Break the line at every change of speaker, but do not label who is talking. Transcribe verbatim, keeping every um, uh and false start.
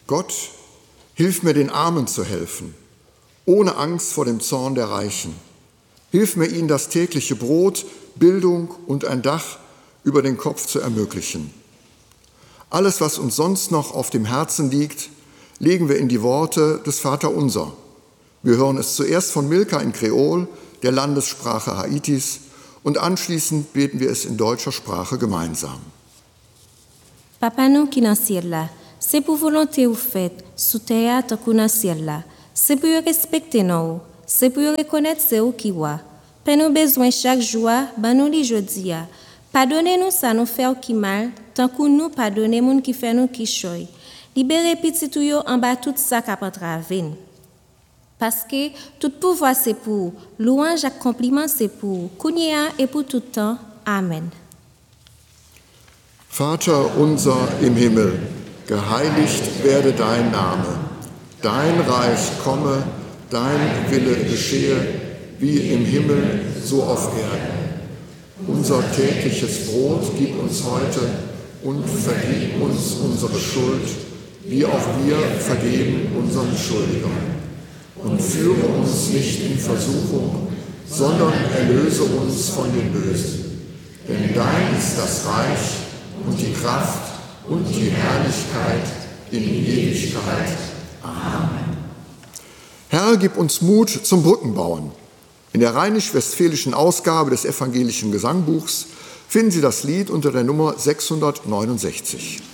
Gott, hilf mir, den Armen zu helfen, ohne Angst vor dem Zorn der Reichen. Hilf mir, ihnen das tägliche Brot, Bildung und ein Dach über den Kopf zu ermöglichen. Alles, was uns sonst noch auf dem Herzen liegt, legen wir in die Worte des Vaterunser. Wir hören es zuerst von Milka in Kreol, der Landessprache Haitis, und anschließend beten wir es in deutscher Sprache gemeinsam.
Papa nou ki nan ciel la, c'est pour volonté ou fait, sous terre tant qu'on dans ciel la. C'est pour respecter nous, c'est pour reconnaître c'est ou qui wa. Pen nous besoin chaque jour, ban nous li jodi a. Pardonnez-nous ça nous fait ou qui mal, tant qu'on nous pardonner moun qui fait nous qui choy. Libérez petit tout yo en bas tout ça qu'a entravé. Parce que tout pouvoir c'est pour, louange et compliment c'est pour, Kounia et pour tout temps. Amen.
Vater unser im Himmel, geheiligt werde dein Name. Dein Reich komme, dein Wille geschehe, wie im Himmel, so auf Erden. Unser tägliches Brot gib uns heute und vergib uns unsere Schuld, wie auch wir vergeben unseren Schuldigern. Und führe uns nicht in Versuchung, sondern erlöse uns von dem Bösen. Denn dein ist das Reich und die Kraft und die Herrlichkeit in Ewigkeit. Amen. Herr, gib uns Mut zum Brückenbauen. In der rheinisch-westfälischen Ausgabe des evangelischen Gesangbuchs finden Sie das Lied unter der Nummer sechshundertneunundsechzig.